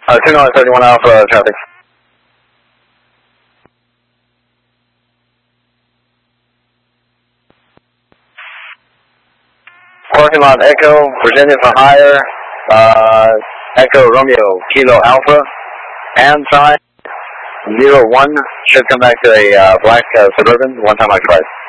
Signal 31 Alpha traffic. Parking lot Echo, Virginia for hire, Echo Romeo, Kilo Alpha, and sign 01, should come back to a black Suburban, one time occupied.